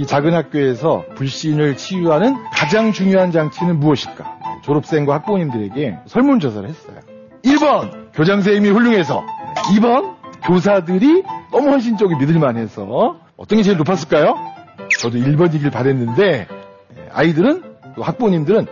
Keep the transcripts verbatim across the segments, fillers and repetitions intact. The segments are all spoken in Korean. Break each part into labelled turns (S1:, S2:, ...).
S1: 이 작은 학교에서 불신을 치유하는 가장 중요한 장치는 무엇일까? 졸업생과 학부모님들에게 설문조사를 했어요. 일 번 교장선생님이 훌륭해서, 이 번 교사들이 너무 헌신적이 믿을만해서. 어떤 게 제일 높았을까요? 저도 일 번이길 바랬는데 아이들은, 또 학부모님들은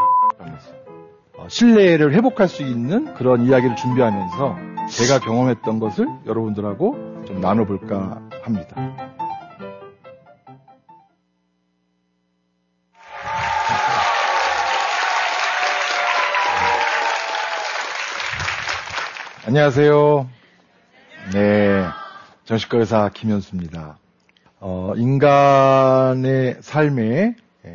S1: 신뢰를 회복할 수 있는 그런 이야기를 준비하면서 제가 경험했던 것을 여러분들하고 좀 나눠볼까 합니다. 안녕하세요. 네, 정신과 의사 김현수입니다. 어, 인간의 삶에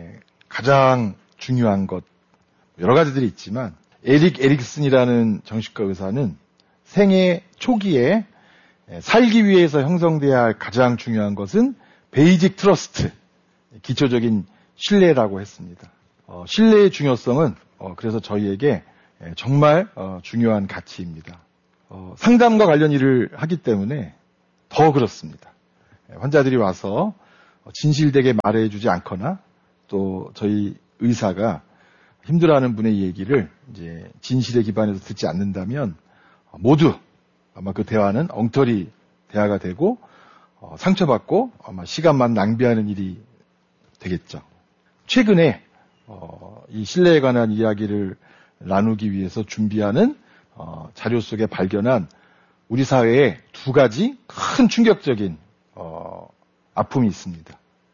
S1: 가장 중요한 것, 여러 가지들이 있지만 에릭 에릭슨이라는 정신과 의사는 생애 초기에 살기 위해서 형성돼야 할 가장 중요한 것은 베이직 트러스트, 기초적인 신뢰라고 했습니다. 어, 신뢰의 중요성은 어, 그래서 저희에게 정말 어, 중요한 가치입니다. 어, 상담과 관련 일을 하기 때문에 더 그렇습니다. 환자들이 와서 진실되게 말해주지 않거나 또 저희 의사가 힘들어하는 분의 얘기를 이제 진실에 기반해서 듣지 않는다면 모두 아마 그 대화는 엉터리 대화가 되고 어, 상처받고 아마 시간만 낭비하는 일이 되겠죠. 최근에 어, 이 신뢰에 관한 이야기를 나누기 위해서 준비하는 어, 자료 속에 발견한 우리 사회에 두 가지 큰 충격적인 어, 아픔이 있습니다.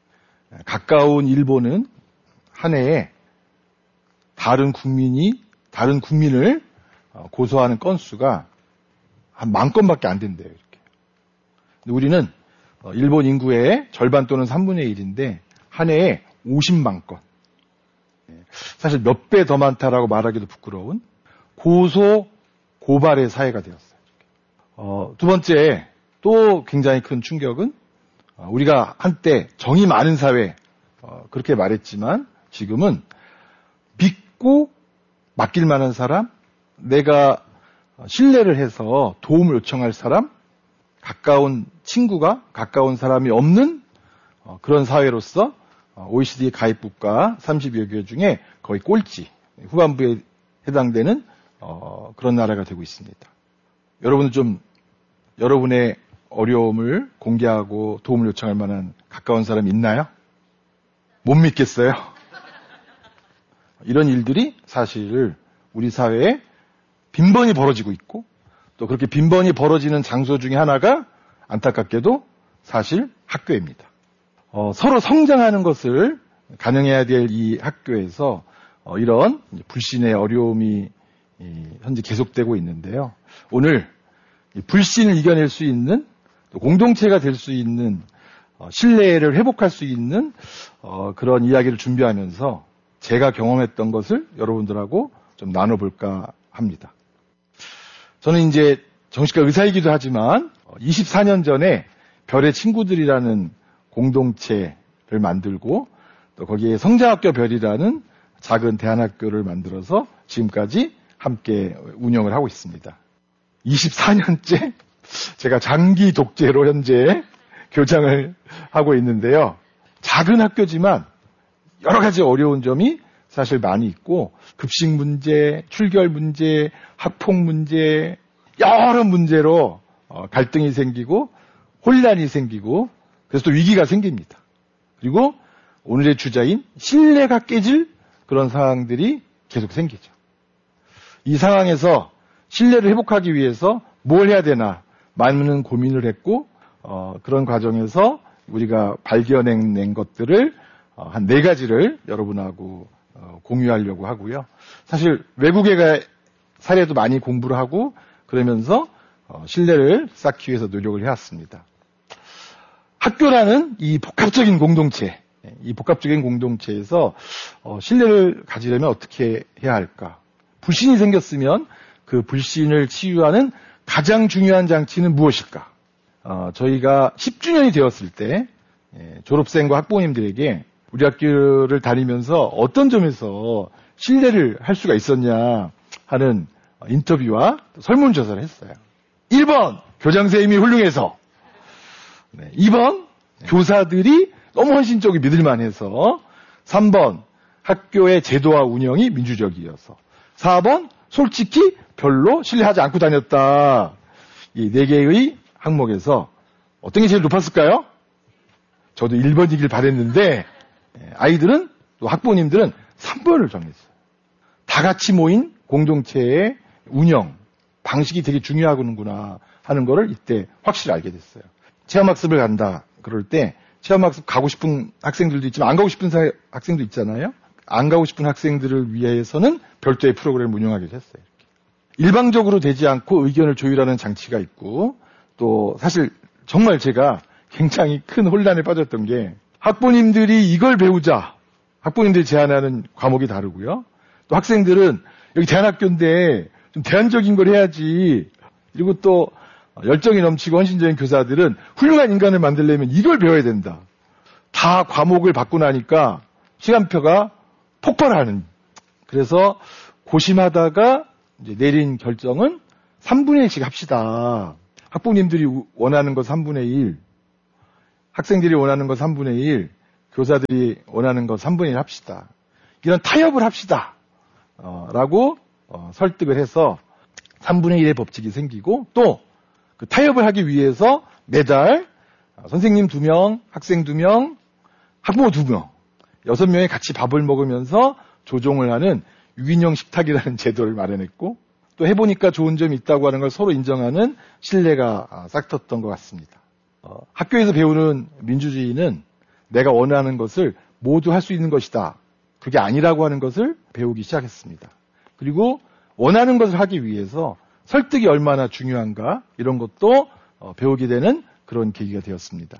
S1: 가까운 일본은 한 해에 다른 국민이 다른 국민을 고소하는 건수가 한 만 건밖에 안 된대요. 이렇게. 근데 우리는 일본 인구의 절반 또는 삼분의 일인데 한 해에 오십만 건. 사실 몇 배 더 많다라고 말하기도 부끄러운 고소 고발의 사회가 되었어요. 어, 두 번째, 또 굉장히 큰 충격은 어, 우리가 한때 정이 많은 사회, 어, 그렇게 말했지만 지금은 믿고 맡길 만한 사람, 내가 신뢰를 해서 도움을 요청할 사람, 가까운 친구가 가까운 사람이 없는 어, 그런 사회로서 어, 오이시디 가입국가 삼십여 개 중에 거의 꼴찌, 후반부에 해당되는 어, 그런 나라가 되고 있습니다. 여러분은 좀 여러분의 어려움을 공개하고 도움을 요청할 만한 가까운 사람이 있나요? 못 믿겠어요? 이런 일들이 사실 우리 사회에 빈번히 벌어지고 있고 또 그렇게 빈번히 벌어지는 장소 중에 하나가 안타깝게도 사실 학교입니다. 어, 서로 성장하는 것을 가능해야 될 이 학교에서 어, 이런 불신의 어려움이 이, 현재 계속되고 있는데요. 오늘 이 불신을 이겨낼 수 있는 또 공동체가 될 수 있는 어, 신뢰를 회복할 수 있는 어, 그런 이야기를 준비하면서 제가 경험했던 것을 여러분들하고 좀 나눠볼까 합니다. 저는 이제 정신과 의사이기도 하지만 이십사 년 전에 별의 친구들이라는 공동체를 만들고 또 거기에 성장학교 별이라는 작은 대안학교를 만들어서 지금까지 함께 운영을 하고 있습니다. 이십사 년째 제가 장기 독재로 현재 교장을 하고 있는데요. 작은 학교지만 여러 가지 어려운 점이 사실 많이 있고 급식 문제, 출결 문제, 학폭 문제, 여러 문제로 갈등이 생기고 혼란이 생기고 그래서 또 위기가 생깁니다. 그리고 오늘의 주자인 신뢰가 깨질 그런 상황들이 계속 생기죠. 이 상황에서 신뢰를 회복하기 위해서 뭘 해야 되나 많은 고민을 했고 어, 그런 과정에서 우리가 발견해낸 것들을 어, 한 네 가지를 여러분하고 어, 공유하려고 하고요. 사실 외국의 사례도 많이 공부를 하고 그러면서 어, 신뢰를 쌓기 위해서 노력을 해왔습니다. 학교라는 이 복합적인 공동체, 이 복합적인 공동체에서 어, 신뢰를 가지려면 어떻게 해야 할까? 불신이 생겼으면 그 불신을 치유하는 가장 중요한 장치는 무엇일까? 어, 저희가 십 주년이 되었을 때 예, 졸업생과 학부모님들에게 우리 학교를 다니면서 어떤 점에서 신뢰를 할 수가 있었냐 하는 인터뷰와 설문조사를 했어요. 일 번 교장선생님이 훌륭해서, 네, 이 번 교사들이 너무 헌신적이 믿을만해서. 삼 번 학교의 제도와 운영이 민주적이어서. 사 번 솔직히 별로 신뢰하지 않고 다녔다. 이 네 개의 항목에서 어떤 게 제일 높았을까요? 저도 일 번이길 바랬는데 아이들은 또 학부모님들은 삼 번을 정했어요. 다 같이 모인 공동체의 운영 방식이 되게 중요하구나 하는 거를 이때 확실히 알게 됐어요. 체험학습을 간다 그럴 때 체험학습 가고 싶은 학생들도 있지만 안 가고 싶은 학생도 있잖아요. 안 가고 싶은 학생들을 위해서는 별도의 프로그램을 운영하게 됐어요. 일방적으로 되지 않고 의견을 조율하는 장치가 있고 또 사실 정말 제가 굉장히 큰 혼란에 빠졌던 게 학부모님들이 이걸 배우자. 학부모님들이 제안하는 과목이 다르고요. 또 학생들은 여기 대안학교인데 좀 대안적인 걸 해야지. 그리고 또 열정이 넘치고 헌신적인 교사들은 훌륭한 인간을 만들려면 이걸 배워야 된다. 다 과목을 받고 나니까 시간표가 폭발하는. 그래서 고심하다가 이제 내린 결정은 삼분의 일씩 합시다. 학부모님들이 원하는 것 삼분의 일, 학생들이 원하는 것 삼분의 일, 교사들이 원하는 것 삼분의 일 합시다. 이런 타협을 합시다. 어, 라고 어, 설득을 해서 삼분의 일의 법칙이 생기고 또 그 타협을 하기 위해서 매달 선생님 두 명, 학생 두 명, 학부모 두 명, 여섯 명이 같이 밥을 먹으면서 조종을 하는 유인형 식탁이라는 제도를 마련했고 또 해보니까 좋은 점이 있다고 하는 걸 서로 인정하는 신뢰가 싹텄던 것 같습니다. 어, 학교에서 배우는 민주주의는 내가 원하는 것을 모두 할 수 있는 것이다. 그게 아니라고 하는 것을 배우기 시작했습니다. 그리고 원하는 것을 하기 위해서 설득이 얼마나 중요한가 이런 것도 어, 배우게 되는 그런 계기가 되었습니다.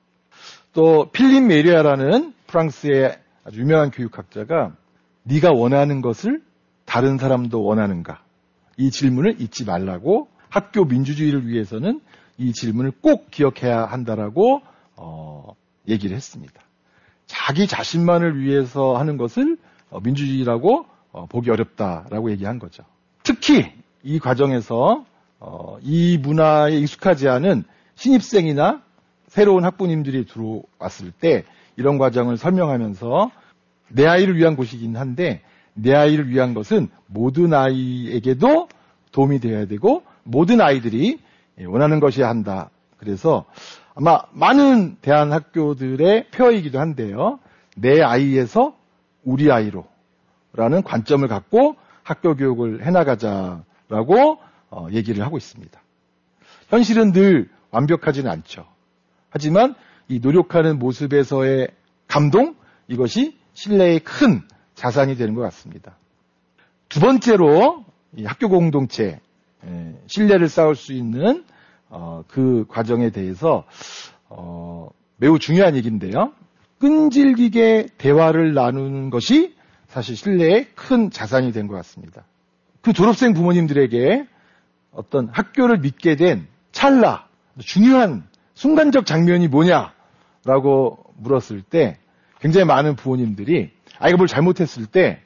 S1: 또 필립 메리아라는 프랑스의 아주 유명한 교육학자가 네가 원하는 것을 다른 사람도 원하는가? 이 질문을 잊지 말라고 학교 민주주의를 위해서는 이 질문을 꼭 기억해야 한다라고 어, 얘기를 했습니다. 자기 자신만을 위해서 하는 것을 어, 민주주의라고 어, 보기 어렵다라고 얘기한 거죠. 특히 이 과정에서 어, 이 문화에 익숙하지 않은 신입생이나 새로운 학부모님들이 들어왔을 때 이런 과정을 설명하면서 내 아이를 위한 곳이긴 한데 내 아이를 위한 것은 모든 아이에게도 도움이 되어야 되고 모든 아이들이 원하는 것이어야 한다. 그래서 아마 많은 대한학교들의 폐허이기도 한데요. 내 아이에서 우리 아이로 라는 관점을 갖고 학교 교육을 해나가자라고 어, 얘기를 하고 있습니다. 현실은 늘 완벽하지는 않죠. 하지만 이 노력하는 모습에서의 감동, 이것이 신뢰의 큰 자산이 되는 것 같습니다. 두 번째로 이 학교 공동체, 에, 신뢰를 쌓을 수 있는 어, 그 과정에 대해서 어, 매우 중요한 얘기인데요. 끈질기게 대화를 나누는 것이 사실 신뢰의 큰 자산이 된 것 같습니다. 그 졸업생 부모님들에게 어떤 학교를 믿게 된 찰나, 중요한 순간적 장면이 뭐냐라고 물었을 때 굉장히 많은 부모님들이 아이가 뭘 잘못했을 때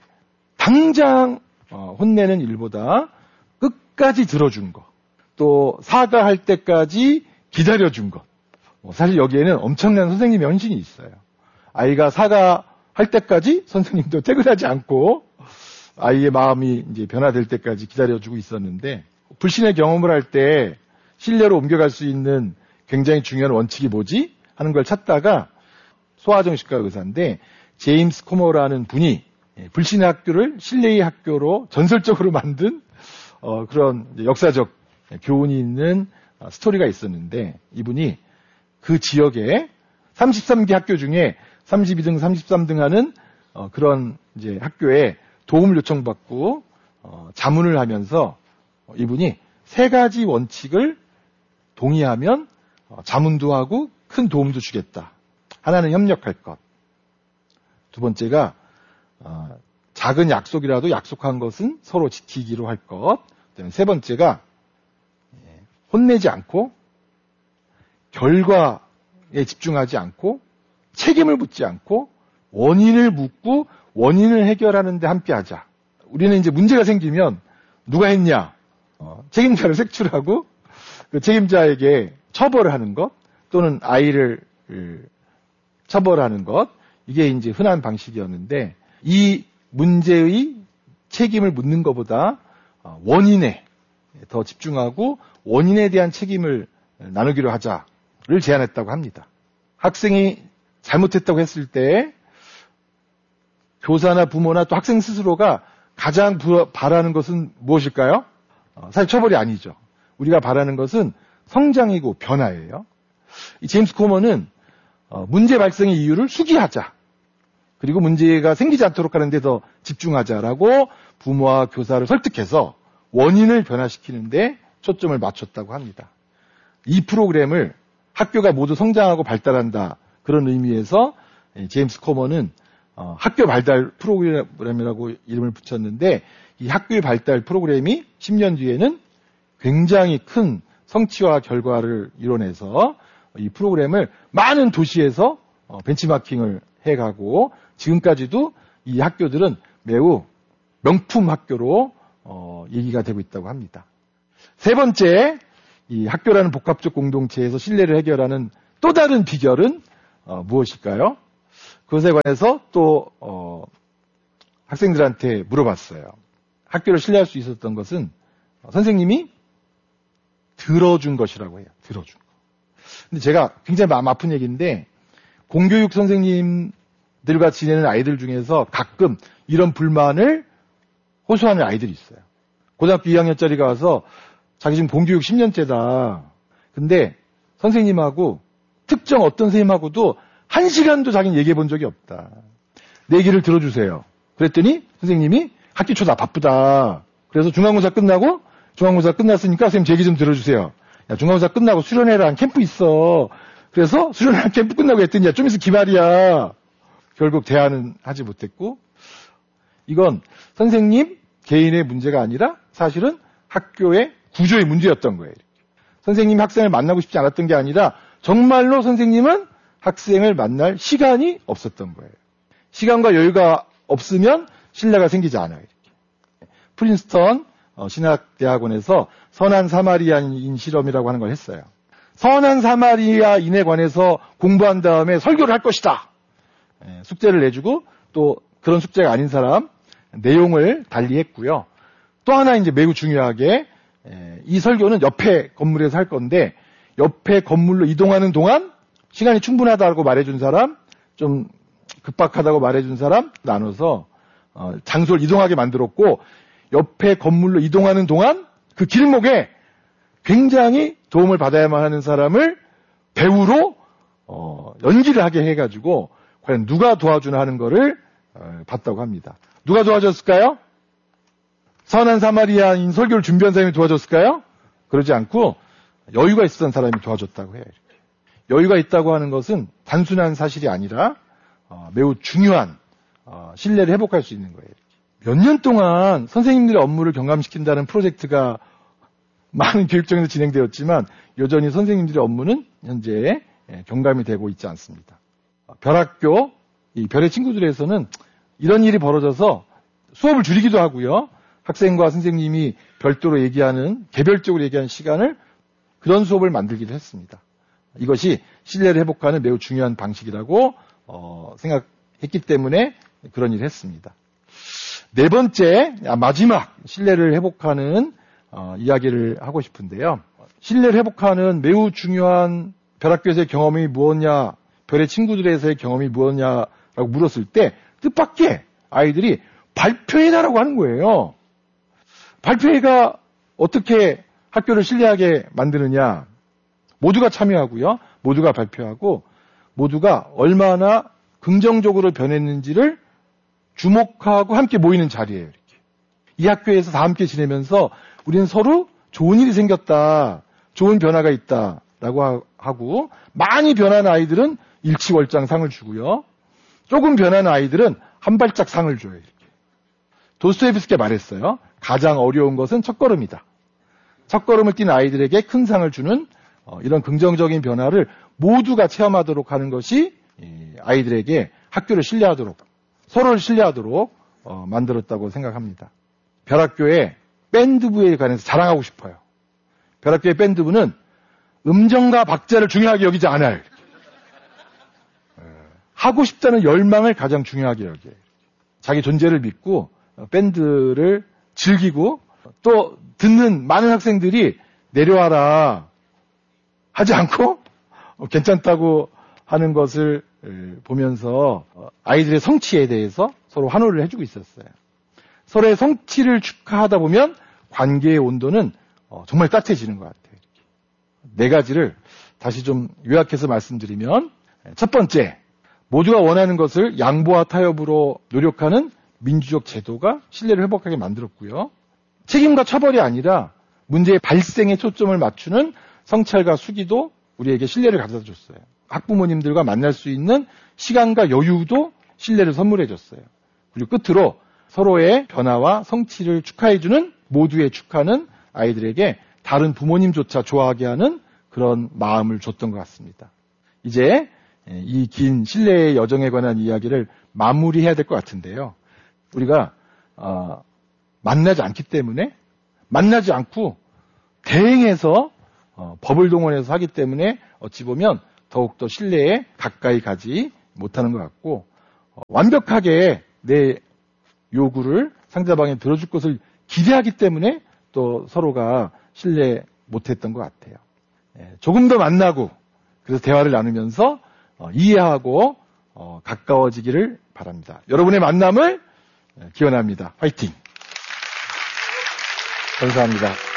S1: 당장 어, 혼내는 일보다 끝까지 들어준 것, 또 사과할 때까지 기다려준 것. 뭐 사실 여기에는 엄청난 선생님의 헌신이 있어요. 아이가 사과할 때까지 선생님도 퇴근하지 않고 아이의 마음이 이제 변화될 때까지 기다려주고 있었는데 불신의 경험을 할 때 신뢰로 옮겨갈 수 있는 굉장히 중요한 원칙이 뭐지? 하는 걸 찾다가 소아정신과 의사인데 제임스 코머라는 분이 불신의 학교를 신뢰의 학교로 전설적으로 만든 어, 그런 역사적 교훈이 있는 스토리가 있었는데 이분이 그 지역에 삼십삼 개 학교 중에 삼십이 등, 삼십삼 등 하는 어, 그런 이제 학교에 도움을 요청받고 어, 자문을 하면서 어, 이분이 세 가지 원칙을 동의하면 어, 자문도 하고 큰 도움도 주겠다. 하나는 협력할 것. 두 번째가 어, 작은 약속이라도 약속한 것은 서로 지키기로 할 것. 그다음에 세 번째가 예, 혼내지 않고 결과에 집중하지 않고 책임을 묻지 않고 원인을 묻고 원인을 해결하는 데 함께하자. 우리는 이제 문제가 생기면 누가 했냐? 어, 책임자를 색출하고 그 책임자에게 처벌을 하는 것 또는 아이를 처벌하는 것, 이게 이제 흔한 방식이었는데, 이 문제의 책임을 묻는 것보다 원인에 더 집중하고 원인에 대한 책임을 나누기로 하자를 제안했다고 합니다. 학생이 잘못했다고 했을 때 교사나 부모나 또 학생 스스로가 가장 바라는 것은 무엇일까요? 사실 처벌이 아니죠. 우리가 바라는 것은 성장이고 변화예요. 이 제임스 코먼은 문제 발생의 이유를 수기하자. 그리고 문제가 생기지 않도록 하는 데 더 집중하자라고 부모와 교사를 설득해서 원인을 변화시키는데 초점을 맞췄다고 합니다. 이 프로그램을 학교가 모두 성장하고 발달한다. 그런 의미에서 제임스 코먼은 학교 발달 프로그램이라고 이름을 붙였는데 이 학교의 발달 프로그램이 십 년 뒤에는 굉장히 큰 성취와 결과를 이뤄내서 이 프로그램을 많은 도시에서 벤치마킹을 해가고 지금까지도 이 학교들은 매우 명품 학교로 어, 얘기가 되고 있다고 합니다. 세 번째, 이 학교라는 복합적 공동체에서 신뢰를 해결하는 또 다른 비결은 어, 무엇일까요? 그것에 관해서 또 어, 학생들한테 물어봤어요. 학교를 신뢰할 수 있었던 것은 어, 선생님이 들어준 것이라고 해요. 들어준 거. 근데 제가 굉장히 마음 아픈 얘기인데 공교육 선생님들과 지내는 아이들 중에서 가끔 이런 불만을 호소하는 아이들이 있어요. 고등학교 이 학년짜리가 와서 자기 지금 공교육 십 년째다. 근데 선생님하고 특정 어떤 선생님하고도 한 시간도 자기는 얘기해 본 적이 없다. 내 얘기를 들어주세요. 그랬더니 선생님이 학기 초 나 바쁘다. 그래서 중간고사 끝나고 중간고사 끝났으니까 선생님 제 얘기 좀 들어주세요. 야, 중간고사 끝나고 수련회랑 캠프 있어. 그래서 수련회랑 캠프 끝나고 했더니 야, 좀 있으면 기말이야. 결국 대안은 하지 못했고 이건 선생님 개인의 문제가 아니라 사실은 학교의 구조의 문제였던 거예요. 선생님이 학생을 만나고 싶지 않았던 게 아니라 정말로 선생님은 학생을 만날 시간이 없었던 거예요. 시간과 여유가 없으면 신뢰가 생기지 않아요. 이렇게. 프린스턴 신학대학원에서 선한 사마리아인 실험이라고 하는 걸 했어요. 선한 사마리아인에 관해서 공부한 다음에 설교를 할 것이다. 숙제를 내주고 또 그런 숙제가 아닌 사람 내용을 달리했고요. 또 하나 이제 매우 중요하게 이 설교는 옆에 건물에서 할 건데 옆에 건물로 이동하는 동안 시간이 충분하다고 말해준 사람, 좀 급박하다고 말해준 사람 나눠서 장소를 이동하게 만들었고 옆에 건물로 이동하는 동안 그 길목에 굉장히 도움을 받아야만 하는 사람을 배우로 어, 연기를 하게 해가지고 과연 누가 도와주나 하는 거를 어, 봤다고 합니다. 누가 도와줬을까요? 선한 사마리아인 설교를 준비한 사람이 도와줬을까요? 그러지 않고 여유가 있었던 사람이 도와줬다고 해요. 이렇게. 여유가 있다고 하는 것은 단순한 사실이 아니라 어, 매우 중요한 어, 신뢰를 회복할 수 있는 거예요. 몇 년 동안 선생님들의 업무를 경감시킨다는 프로젝트가 많은 교육청에서 진행되었지만 여전히 선생님들의 업무는 현재 경감이 되고 있지 않습니다. 별학교, 이 별의 친구들에서는 이런 일이 벌어져서 수업을 줄이기도 하고요. 학생과 선생님이 별도로 얘기하는, 개별적으로 얘기하는 시간을 그런 수업을 만들기도 했습니다. 이것이 신뢰를 회복하는 매우 중요한 방식이라고 어, 생각했기 때문에 그런 일을 했습니다. 네 번째, 마지막 신뢰를 회복하는 어, 이야기를 하고 싶은데요. 신뢰를 회복하는 매우 중요한 별학교에서의 경험이 무엇냐, 별의 친구들에서의 경험이 무엇냐라고 물었을 때 뜻밖의 아이들이 발표회다라고 하는 거예요. 발표회가 어떻게 학교를 신뢰하게 만드느냐. 모두가 참여하고요. 모두가 발표하고 모두가 얼마나 긍정적으로 변했는지를 주목하고 함께 모이는 자리예요. 이렇게. 이 학교에서 다 함께 지내면서 우리는 서로 좋은 일이 생겼다. 좋은 변화가 있다라고 하고 많이 변한 아이들은 일치월장 상을 주고요. 조금 변한 아이들은 한 발짝 상을 줘요. 이렇게. 도스토옙스키가 말했어요. 가장 어려운 것은 첫걸음이다. 첫걸음을 뛴 아이들에게 큰 상을 주는 이런 긍정적인 변화를 모두가 체험하도록 하는 것이 아이들에게 학교를 신뢰하도록, 서로를 신뢰하도록 만들었다고 생각합니다. 별학교의 밴드부에 관해서 자랑하고 싶어요. 별학교의 밴드부는 음정과 박자를 중요하게 여기지 않아요. 하고 싶다는 열망을 가장 중요하게 여겨요. 자기 존재를 믿고 밴드를 즐기고 또 듣는 많은 학생들이 내려와라 하지 않고 괜찮다고 하는 것을 보면서 아이들의 성취에 대해서 서로 환호를 해주고 있었어요. 서로의 성취를 축하하다 보면 관계의 온도는 정말 따뜻해지는 것 같아요. 네 가지를 다시 좀 요약해서 말씀드리면, 첫 번째, 모두가 원하는 것을 양보와 타협으로 노력하는 민주적 제도가 신뢰를 회복하게 만들었고요. 책임과 처벌이 아니라 문제의 발생에 초점을 맞추는 성찰과 수기도 우리에게 신뢰를 가져다 줬어요. 학부모님들과 만날 수 있는 시간과 여유도 신뢰를 선물해 줬어요. 그리고 끝으로 서로의 변화와 성취를 축하해주는, 모두의 축하는 아이들에게 다른 부모님조차 좋아하게 하는 그런 마음을 줬던 것 같습니다. 이제 이 긴 신뢰의 여정에 관한 이야기를 마무리해야 될 것 같은데요. 우리가 어, 만나지 않기 때문에, 만나지 않고 대행해서 어, 법을 동원해서 하기 때문에 어찌 보면 더욱더 신뢰에 가까이 가지 못하는 것 같고, 어, 완벽하게 내 요구를 상대방이 들어줄 것을 기대하기 때문에 또 서로가 신뢰 못했던 것 같아요. 예, 조금 더 만나고 그래서 대화를 나누면서 어, 이해하고 어, 가까워지기를 바랍니다. 여러분의 만남을 기원합니다. 화이팅! 감사합니다.